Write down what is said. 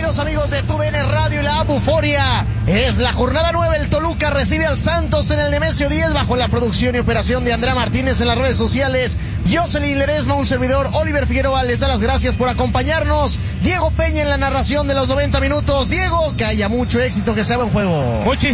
Bienvenidos amigos de TUDN Radio y la Buforia. Es la jornada 9, el Toluca recibe al Santos en el Nemesio 10 bajo la producción y operación de Andrea Martínez en las redes sociales. Jocelyn Ledesma, un servidor, Oliver Figueroa, les da las gracias por acompañarnos. Diego Peña en la narración de los 90 minutos. Diego, que haya mucho éxito, que sea buen juego.